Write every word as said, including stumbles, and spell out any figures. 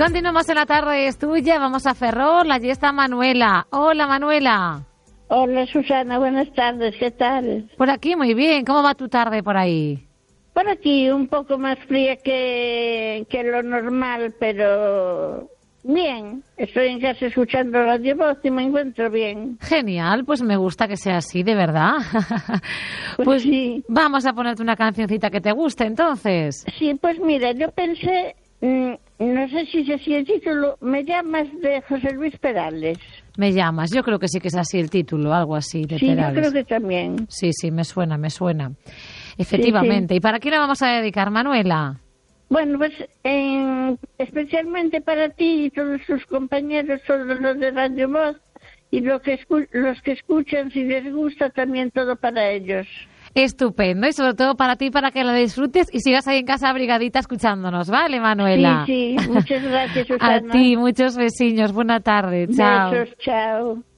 Continuamos en la tarde, es tuya, vamos a Ferrol, allí está Manuela. Hola, Manuela. Hola, Susana, buenas tardes, ¿qué tal? Por aquí muy bien, ¿cómo va tu tarde por ahí? Por aquí un poco más fría que, que lo normal, pero bien. Estoy en casa escuchando Radio Voz y me encuentro bien. Genial, pues me gusta que sea así, de verdad. Pues, pues sí. Vamos a ponerte una cancioncita que te guste, entonces. Sí, pues mira, yo pensé, mmm, no sé si es así el título, Me llamas, de José Luis Perales. Me llamas, yo creo que sí que es así el título, algo así de Sí, Perales. yo creo que también. Sí, sí, me suena, me suena. Efectivamente. Sí, sí. ¿Y para quién la vamos a dedicar, Manuela? Bueno, pues eh, especialmente para ti y todos tus compañeros, todos los de Radio Voz, y lo que escu- los que escuchan, si les gusta, también todo para ellos. Estupendo, y sobre todo para ti, para que la disfrutes y sigas ahí en casa abrigadita escuchándonos, ¿vale, Manuela? Sí, sí, muchas gracias, Susana. A ti, muchos besiños, buena tarde, chao. Besos, chao.